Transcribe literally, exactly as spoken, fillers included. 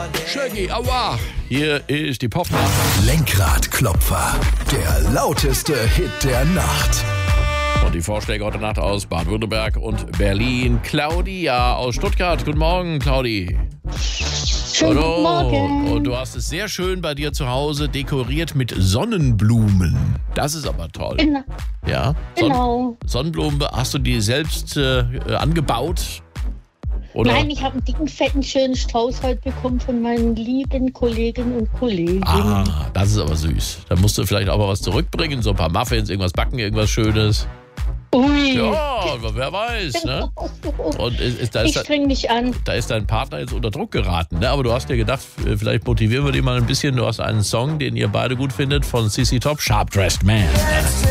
Shaggy, aua! Hier ist die Popnacht. Lenkradklopfer, der lauteste Hit der Nacht. Und die Vorschläge heute Nacht aus Baden-Württemberg und Berlin. Claudia aus Stuttgart. Guten Morgen, Claudi. Schönen guten Morgen. Und du hast es sehr schön bei dir zu Hause dekoriert mit Sonnenblumen. Das ist aber toll. Genau. Ja? Son- genau. Sonnenblumen, hast du die selbst äh, angebaut? Oder? Nein, ich habe einen dicken, fetten, schönen Strauß heute bekommen von meinen lieben Kolleginnen und Kollegen. Ah, das ist aber süß. Da musst du vielleicht auch mal was zurückbringen, so ein paar Muffins, irgendwas backen, irgendwas Schönes. Ui. Ja, wer weiß, ne? Und ist, ist, da, Ich ist, streng mich an. da ist dein Partner jetzt unter Druck geraten, ne? Aber du hast dir gedacht, vielleicht motivieren wir den mal ein bisschen. Du hast einen Song, den ihr beide gut findet, von C C Top, Sharp Dressed Man.